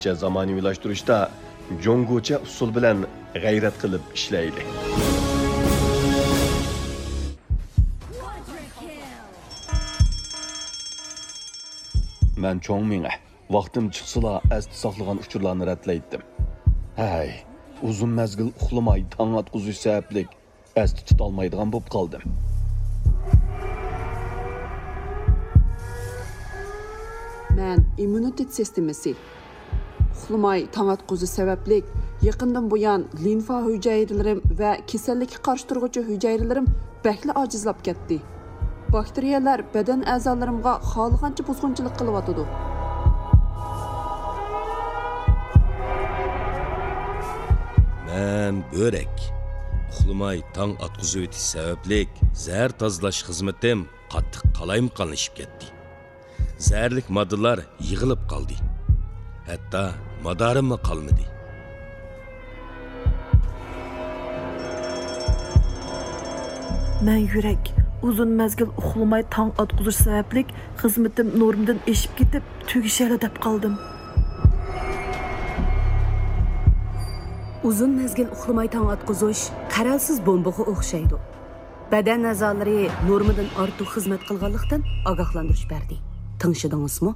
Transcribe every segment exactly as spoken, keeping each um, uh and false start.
zamonaviylashtırishda jo'ng'ucha usul bilan g'ayrat qilib ishlaydi. Men cho'ng menga vaqtim chiqsala asti saqlagan uchurlarni ratlaydim. Hay, uzun mezgil uxlamay tong atquzish sababli asti tutolmaydigan bo'lib qoldim. Men immunitet sistemasi uxlamay tong atquzish sababli yaqindan buyon limfa hujayralarim va kasallikka qarshi turuvchi hujayralarim bakli ojizlab ketdi. Bakteriyalar badan a'zolarimga xohlagancha buzg'unchilik qilyotidi. Men börek. Uxlamay tong atquzish o'tish sababli zahar tozalash xizmatim qattiq qalayimqanlashib ketdi. Zaharlik moddalar yig'ilib qoldi. Hatto madarimmi qolmadi. Men yurak uzun mezgil uxlamay tong atquzish sababli xizmatim normdan eshib ketib tugishali deb qoldim. Uzun mezgil uxlamay tong atquzish qaralsiz bombaga o'xshaydi. Badan a'zolari normadan ortiq xizmat qilganlikdan ogohlantirish berdi. Tinglashadingizmi?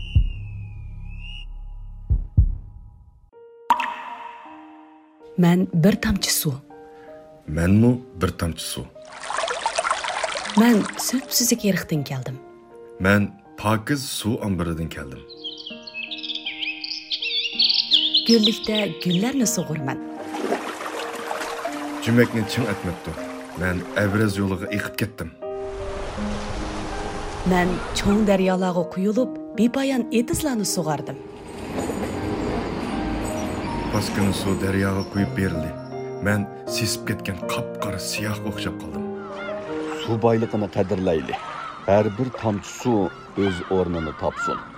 Men bir tomchi suv. Menmi bir tomchi suv. Men Sötpsizlik yeriqdan keldim. Men pokiz suv ombiridan keldim. Gullikda gullarni sug'urman. Jumakni chim etmabdi. Men Abraz yo'liga eqib ketdim. Men cho'ng daryolarga quyilib, bepoyon etizlarni sug'ardim. Paskini suv daryoga quyib berildi. Men sesib ketgan qop-qora siyohga o'xshab qoldim. Suv boyligini qadrlayli. Har bir tomchi suv o'z o'rnini topsin.